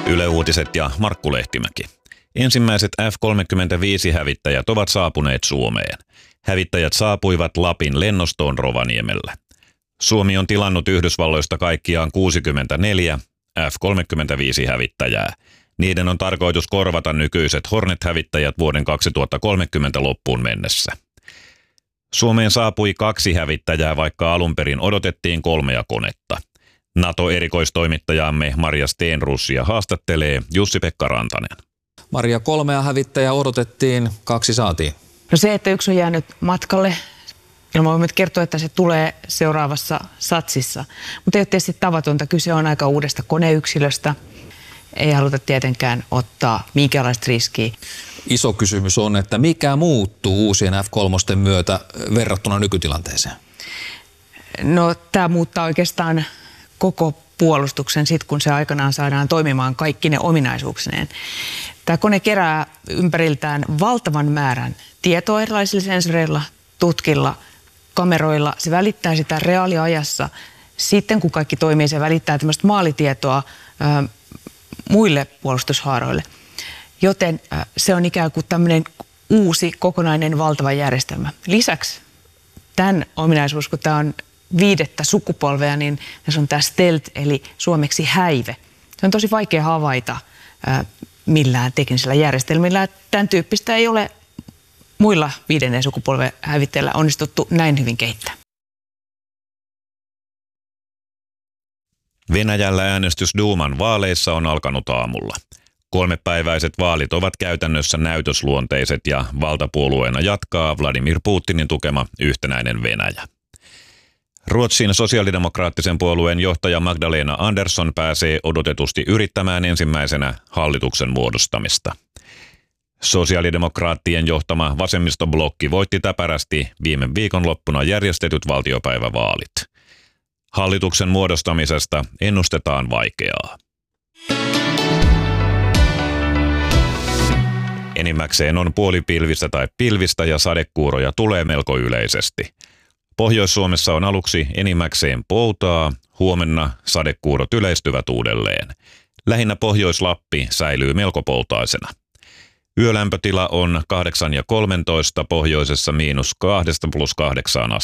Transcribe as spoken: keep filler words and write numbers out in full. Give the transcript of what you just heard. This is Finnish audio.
Yle Uutiset ja Markku Lehtimäki. Ensimmäiset F kolmekymmentäviisi-hävittäjät ovat saapuneet Suomeen. Hävittäjät saapuivat Lapin lennostoon Rovaniemellä. Suomi on tilannut Yhdysvalloista kaikkiaan kuusikymmentäneljä F kolmekymmentäviisi-hävittäjää. Niiden on tarkoitus korvata nykyiset Hornet-hävittäjät vuoden kaksituhattakolmekymmentä loppuun mennessä. Suomeen saapui kaksi hävittäjää, vaikka alun perin odotettiin kolmea konetta. NATO-erikoistoimittajamme Maria Stenrussia haastattelee Jussi-Pekka Rantanen. Maria, kolmea hävittäjää odotettiin, kaksi saatiin. No se, että yksi on jäänyt matkalle, ilman voimme kertoa, että se tulee seuraavassa satsissa. Mutta ei ole tietysti tavatonta, kyse on aika uudesta koneyksilöstä. Ei haluta tietenkään ottaa minkäänlaista riskiä. Iso kysymys on, että mikä muuttuu uusien F kolme myötä verrattuna nykytilanteeseen? No tämä muuttaa oikeastaan koko puolustuksen sit, kun se aikanaan saadaan toimimaan kaikki ne ominaisuuksineen. Tämä kone kerää ympäriltään valtavan määrän tietoa erilaisilla sensoreilla, tutkilla, kameroilla. Se välittää sitä reaaliajassa. Sitten kun kaikki toimii, se välittää tämmöistä maalitietoa ö, muille puolustushaaroille. Joten ö, se on ikään kuin tämmöinen uusi kokonainen valtava järjestelmä. Lisäksi tämän ominaisuus, kun tämä on viidettä sukupolvea, niin se on tämä stealth, eli suomeksi häive. Se on tosi vaikea havaita ää, millään teknisellä järjestelmillä. Tämän tyyppistä ei ole muilla viidennen sukupolven hävittäjillä onnistuttu näin hyvin kehittää. Venäjällä äänestys Duuman vaaleissa on alkanut aamulla. Kolmepäiväiset vaalit ovat käytännössä näytösluonteiset ja valtapuolueena jatkaa Vladimir Putinin tukema Yhtenäinen Venäjä. Ruotsin sosiaalidemokraattisen puolueen johtaja Magdalena Andersson pääsee odotetusti yrittämään ensimmäisenä hallituksen muodostamista. Sosiaalidemokraattien johtama vasemmistoblokki voitti täpärästi viime viikonloppuna järjestetyt valtiopäivävaalit. Hallituksen muodostamisesta ennustetaan vaikeaa. Enimmäkseen on puolipilvistä tai pilvistä ja sadekuuroja tulee melko yleisesti. Pohjois-Suomessa on aluksi enimmäkseen poutaa, huomenna sadekuurot yleistyvät uudelleen. Lähinnä Pohjois-Lappi säilyy melko poutaisena. Yölämpötila on kahdeksan ja kolmetoista, pohjoisessa miinus kahdesta plus kahdeksaan astetta.